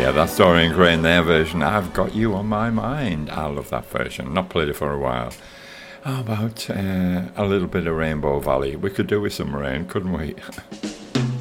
Yeah, that's Dorian Gray in their version. I've Got You on My Mind. I love that version. Not played it for a while. How about a little bit of Rainbow Valley? We could do with some rain, couldn't we?